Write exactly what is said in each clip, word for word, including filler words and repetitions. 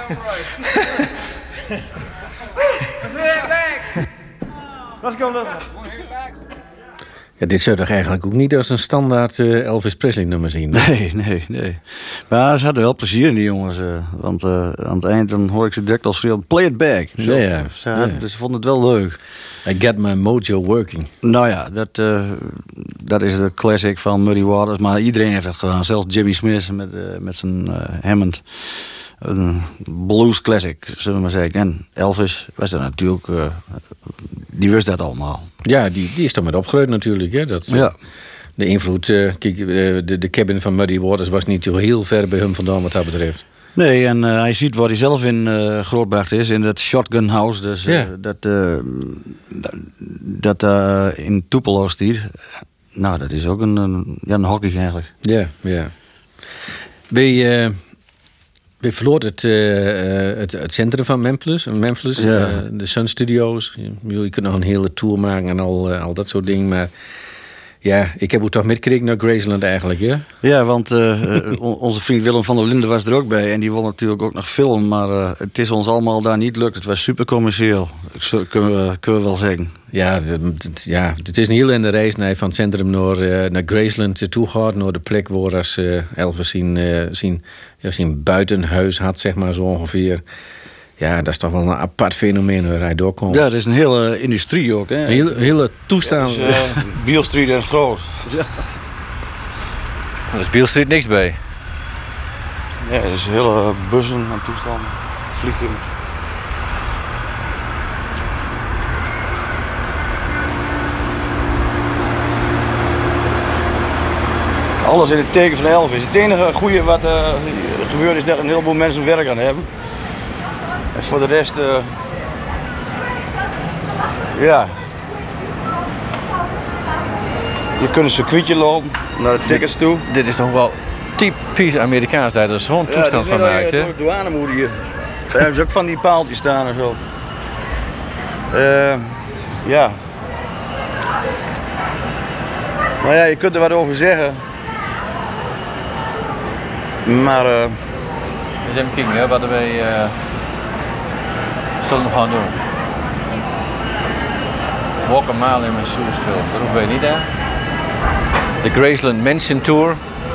Let's go, Ja, dit zou toch eigenlijk ook niet als een standaard uh, Elvis Presley nummer zien? Nee, nee, nee. Maar ze hadden wel plezier in die jongens. Uh, want uh, aan het eind dan hoor ik ze direct al schreeuwen, play it back. Zo. Ja, ja. Ze, had, ja. ze vonden het wel leuk. I get my mojo working. Nou ja, dat, uh, dat is de classic van Muddy Waters. Maar iedereen heeft het gedaan. Zelfs Jimmy Smith met, uh, met zijn uh, Hammond. Een blues classic, zullen we maar zeggen. En Elvis was er natuurlijk... Uh, die wist dat allemaal. Ja, die, die is toch met opgegroeid natuurlijk. Hè? Dat, ja. De invloed... Uh, kijk, uh, de, de cabin van Muddy Waters was niet zo heel ver bij hem vandaan wat dat betreft. Nee, en uh, hij ziet waar hij zelf in uh, grootgebracht is. In dat shotgun house. Dus uh, ja. dat, uh, dat uh, in Tupelo stiet. Nou, dat is ook een, een, ja, een hockey eigenlijk. Ja, ja. Bij... Uh, We verloor het, uh, het, het centrum van Memphis, Memphis ja. uh, de Sun Studios. Je, je kunt nog een hele tour maken en al, uh, al dat soort dingen. Maar ja, ik heb ook toch metgekregen naar Graceland eigenlijk, ja? Ja, want uh, onze vriend Willem van der Linden was er ook bij. En die wil natuurlijk ook nog filmen. Maar uh, het is ons allemaal daar niet lukt. Het was super commercieel. Dat kunnen we, kunnen we wel zeggen. Ja, het, het, ja, het is een heel in de reis naar, van het centrum naar, uh, naar Graceland toe gaat. Naar de plek waar als, uh, Elvis zijn, uh, zijn, ja, zijn buitenhuis had, zeg maar zo ongeveer. Ja, dat is toch wel een apart fenomeen waar hij doorkomt. Ja, het is een hele industrie ook. Hè? Een hele, hele toestand. Ja, dus, uh, Beale Street en groot. Ja. Er is Beale Street niks bij. Ja, er is hele bussen en toestanden. Vliegtuigen. Alles in het teken van Elvis. Het enige goede wat uh, gebeurt is dat een heleboel mensen werk aan hebben. En voor de rest, uh, ja. Je kunt een circuitje lopen naar de tickets toe. Dit, dit is toch wel typisch Amerikaans dat je er zo'n toestand ja, van maakt, hè? Ja, de douane moet hier. Daar hebben ze ook van die paaltjes staan en zo. Uh, ja. Nou ja, je kunt er wat over zeggen. Maar... Uh, eens even kijken, hè, wat wij uh, zullen we gaan doen. Walk a mile in my shoes, Phil. Dat hoeven wij niet, hè? De Graceland Mansion Tour.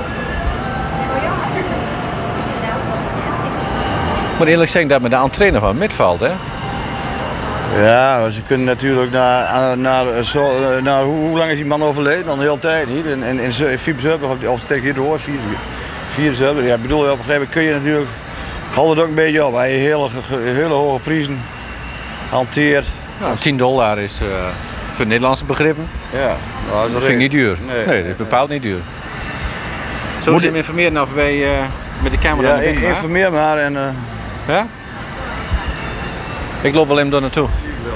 Ik moet eerlijk zeggen dat me de entree nog wel mitvalt, hè? Ja, ze kunnen natuurlijk naar, naar, zo, naar hoe, hoe lang is die man overleden? Dan de hele tijd niet. En in, in, in Fiepsubber, op, op steek hier door, vier, vier Subber. Ja, bedoel, op een gegeven moment kun je natuurlijk, houdt het ook een beetje op. Hij hele, hele hoge prijzen hanteert. Nou, tien dollar is uh, voor Nederlandse begrippen. Ja, nou, dat vind ik niet duur. Nee, nee, dat is bepaald niet duur. Zullen we hem informeren of wij uh, met de camera ja, naar binnen gaan? informeer maar en... Uh... Ja? Ik loop wel even door naartoe.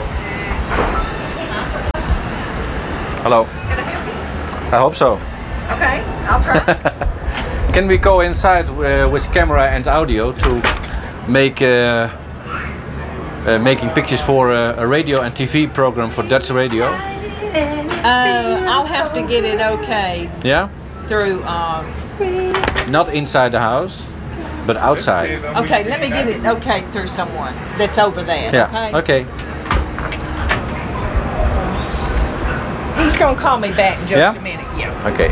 Hallo. I hope so. Okay, I'll try. Can we go inside uh, with camera and audio to make uh, uh, making pictures for uh, a radio and T V program for Dutch radio? Uh, I'll have to get it okay Yeah? through. Um, Not inside the house, but outside. okay, let me get it okay through someone that's over there. Yeah. Okay. Okay. He's gonna call me back in just Yeah? a minute. Yeah. Okay.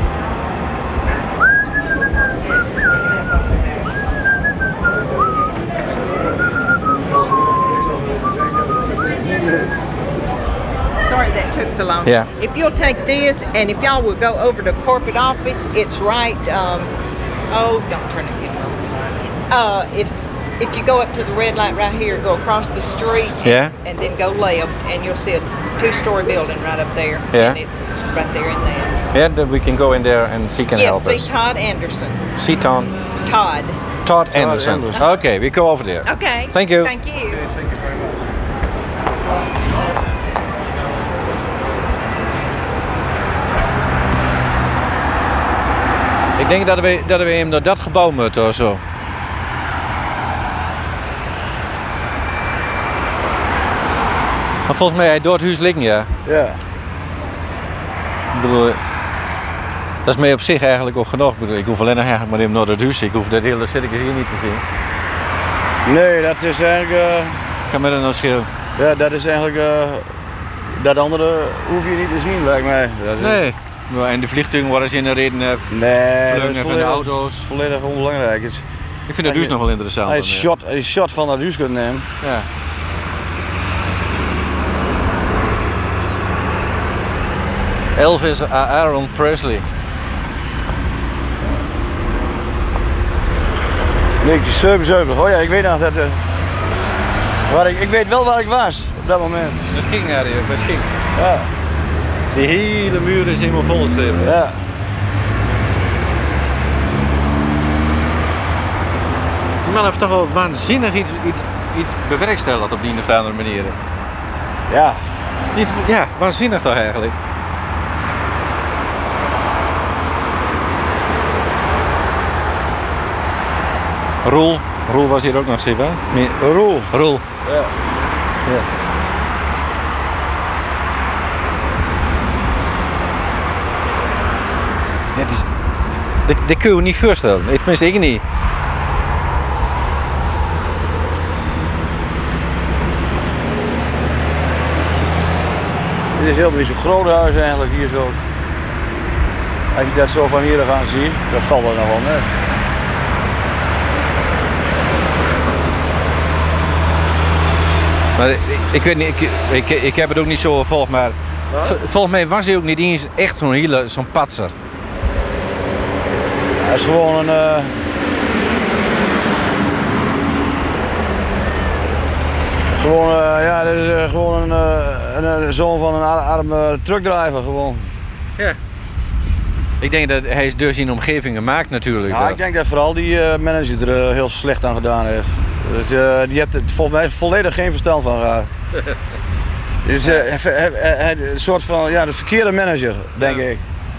Sorry that took so long. Yeah. If you'll take this, and if y'all will go over to corporate office, it's right. Um, oh, don't turn it in. Uh, if if you go up to the red light right here, go across the street, and, Yeah. and then go left, and you'll see a two-story building right up there. Yeah. And it's right there in there. Yeah, then we can go in there and she can Yes, help see us. Todd Anderson. See Tom. Todd. Todd Anderson. Anderson. Okay, we go over there. Okay. Thank you. Thank you. Ik denk dat we, dat we hem naar dat gebouw moeten of zo. Maar volgens mij hij door het huis liggen, ja. Ja. Ik bedoel, dat is mij op zich eigenlijk ook genoeg. Ik bedoel, ik hoef alleen nog eigenlijk maar even naar het huis. Ik hoef dat hele circus hier niet te zien. Nee, dat is eigenlijk... Uh, kan me dat nou schelen? Ja, dat is eigenlijk... Uh, dat andere hoef je niet te zien, lijkt mij. Dat is, nee. En de vliegtuigen waar ze in de reden hebt. Nee, vleugen van de auto's. Volledig onbelangrijk. Het is, ik vind dat dus nog wel interessant. Hij is shot, hij is shot van dat huis kunt nemen. Ja. Elvis Aaron Presley. negentien zevenenzeventig, oh ja, ik weet nog dat... Uh, waar ik, ik weet wel waar ik was op dat moment. Dat ging naar die, dat ging. Ja. Die hele muur is helemaal volgeschreven. Ja. Die man heeft toch wel waanzinnig iets, iets, iets bewerkstelligd op die of andere manier. Ja. Niet, ja, waanzinnig toch eigenlijk. Roel, Roel was hier ook nog steeds, hè? Roel. Roel. Ja. Ja. Dit is... Dit, dit kun je je niet voorstellen, tenminste ik niet. Dit is helemaal niet zo'n groot huis eigenlijk hier zo. Als je dat zo van hier gaan zien, dan valt er nog wel mee. Maar ik, ik weet niet, ik, ik, ik heb het ook niet zo gevolgd, maar v, volgens mij was hij ook niet eens echt zo'n hele, zo'n patser. Hij is gewoon een... Uh... Gewoon, uh, ja, dat is uh, gewoon een, uh, een, een zoon van een arme truckdriver gewoon. Ja. Ik denk dat hij is dus in de omgeving gemaakt natuurlijk. Ja, ik denk dat vooral die uh, manager er uh, heel slecht aan gedaan heeft. Dus, uh, die heeft er volgens mij volledig geen verstand van gehad. Dus uh, hij, hij, hij, een soort van, ja, de verkeerde manager, denk ja. ik.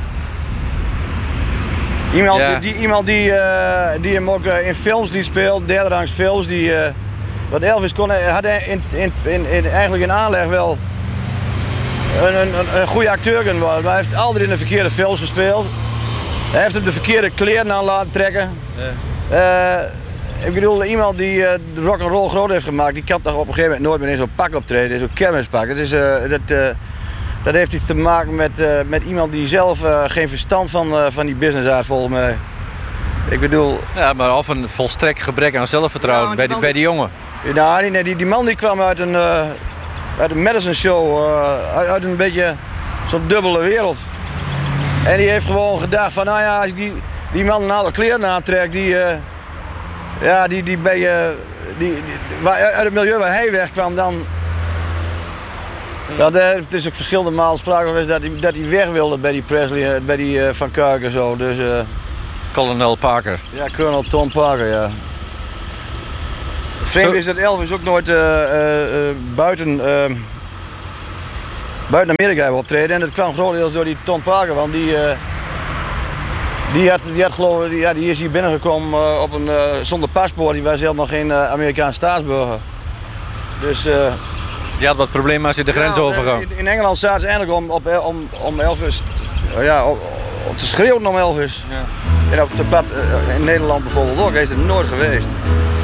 Iemand ja. die, die, iemand die, uh, die hem ook uh, in films die speelt, derderangs films, die... Uh, wat Elvis kon, had hij in, in, in, in, eigenlijk in aanleg wel een, een, een goede acteur kunnen worden. Maar hij heeft altijd in de verkeerde films gespeeld. Hij heeft hem de verkeerde kleren aan laten trekken. Ja. Uh, ik bedoel, iemand die uh, de rock'n'roll groot heeft gemaakt, die kan toch op een gegeven moment nooit meer in zo'n pak optreden, in zo'n kermispak. Het is, uh, dat, uh, dat heeft iets te maken met, uh, met iemand die zelf uh, geen verstand van, uh, van die business had, volgens mij. Ik bedoel... Ja, maar of een volstrekt gebrek aan zelfvertrouwen ja, bij, die, bij die jongen. Nou, die, die, die man die kwam uit een, uh, uit een Madison show, uh, uit, uit een beetje zo'n dubbele wereld. En die heeft gewoon gedacht van, nou ja, als ik die, die man alle kleren aantrek, die, uh, ja, die, die bij, uh, die, die, waar, uit het milieu waar hij wegkwam, dan... Ja, het is ook verschillende malen sprake geweest dat hij, dat hij weg wilde bij die Presley, bij die uh, Van Kuik en zo. Dus, uh, Colonel Parker. Ja, Colonel Tom Parker, ja. Het vreemde is dat Elvis ook nooit uh, uh, uh, buiten, uh, buiten Amerika heeft optreden. En dat kwam grotendeels door die Tom Parker, want die, uh, die, had, die, had, geloof, die, ja, die is hier binnengekomen uh, op een, uh, zonder paspoort. Die was helemaal geen uh, Amerikaans staatsburger. Dus, uh, die had wat problemen als hij de grens ja, overging. In, in Engeland zaten ze eigenlijk om, op, om, om Elvis, uh, ja, om, om te schreeuwen om Elvis. Ja. En op de pad, uh, in Nederland bijvoorbeeld ook, hij is er nooit geweest.